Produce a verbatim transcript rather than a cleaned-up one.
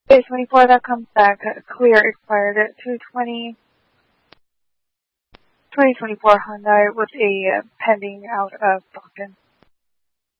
A twenty-four, that comes back clear, expired at two twenty. twenty twenty-four Hyundai with a pending out of Brockton.